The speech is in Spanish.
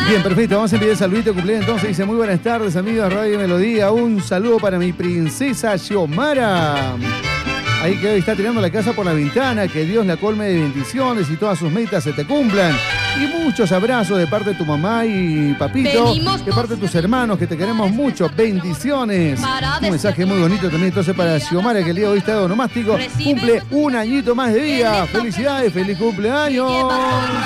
Bien, perfecto. Vamos a enviar el saludito de cumpleaños. Entonces dice, muy buenas tardes, amigos de Radio Melodía. Un saludo para mi princesa Xiomara. Ahí que hoy está tirando la casa por la ventana. Que Dios la colme de bendiciones y todas sus metas se te cumplan. Y muchos abrazos de parte de tu mamá y papito. De parte de tus hermanos, que te queremos mucho. Bendiciones. Un mensaje muy bonito también entonces para Xiomara, que el día de hoy está de onomástico. Cumple un añito más de vida. Felicidades, feliz cumpleaños.